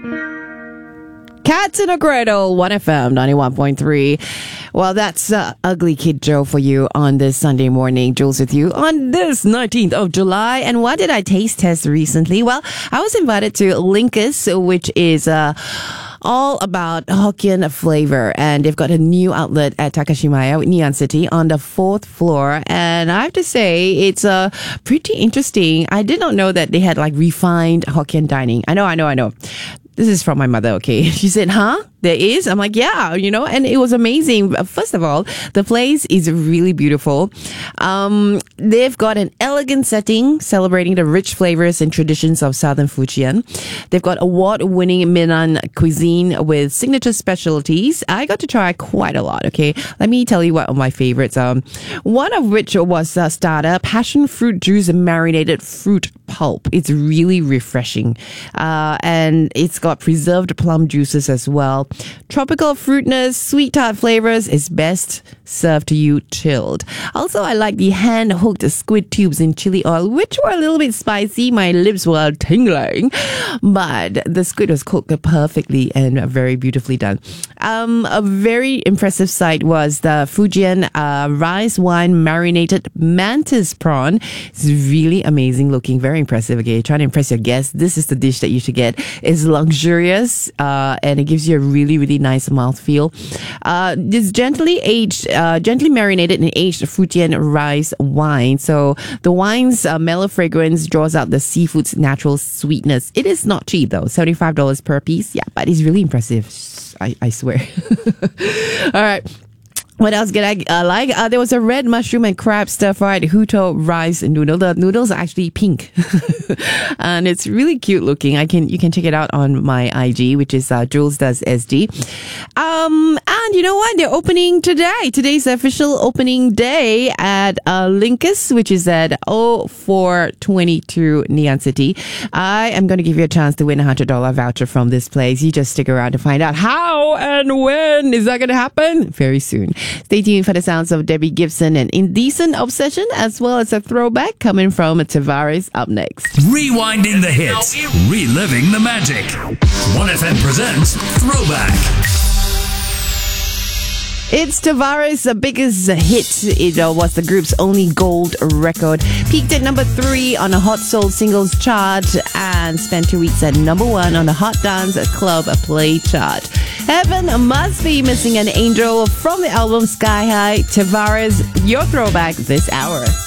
Cats in a Cradle, 1FM 91.3. Well, that's Ugly Kid Joe for you on this Sunday morning. Jules with you on this 19th of July. And what did I taste test recently? Well, I was invited to Linkus, which is all about Hokkien flavor, and they've got a new outlet at Takashimaya, Ngee City, on the 4th floor. And I have to say, it's pretty interesting. I did not know that they had like refined Hokkien dining. I know. This is from my mother, okay? She said, huh? There is? I'm like, yeah, and it was amazing. First of all, the place is really beautiful. They've got an elegant setting celebrating the rich flavors and traditions of Southern Fujian. They've got award-winning Minnan cuisine with signature specialties. I got to try quite a lot, okay? Let me tell you what are my favorites. One of which was starter, passion fruit juice marinated fruit pulp. It's really refreshing. And it's got preserved plum juices as well. Tropical fruitness, sweet tart flavors is best served to you chilled. Also, I like the hand-hooked squid tubes in chili oil, which were a little bit spicy. My lips were tingling, but the squid was cooked perfectly and very beautifully done. A very impressive sight was the Fujian rice wine marinated mantis prawn. It's really amazing looking, very impressive. Okay, trying to impress your guests. This is the dish that you should get. It's luxurious and it gives you a really, really nice mouthfeel. It's gently marinated and aged Fujian rice wine. So the wine's mellow fragrance draws out the seafood's natural sweetness. It is not cheap though, $75 per piece. Yeah, but it's really impressive. I swear. All right. What else did I like? There was a red mushroom and crab stir-fried Huto rice noodle. The noodles are actually pink. And it's really cute looking. You can check it out on my IG, which is Jules Does SG. And you know what? They're opening today. Today's the official opening day at Linkus, which is at 0422 Ngee City. I am going to give you a chance to win a $100 voucher from this place. You just stick around to find out how and when is that going to happen very soon. Stay tuned for the sounds of Debbie Gibson and Indecent Obsession, as well as a throwback coming from Tavares up next. Rewinding the hits, reliving the magic. 1FM presents Throwback. It's Tavares' biggest hit. It was the group's only gold record. Peaked at number 3 on the Hot Soul Singles chart and spent 2 weeks at number 1 on the Hot Dance Club Play chart. Heaven Must Be Missing an Angel from the album Sky High. Tavares, your throwback this hour.